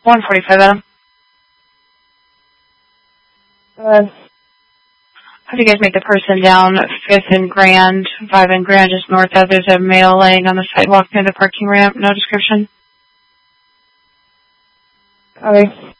145, Adam. How do you guys make the person down 5th and Grand, 5 and Grand, just north of? There's a male laying on the sidewalk near the parking ramp. No description. Okay.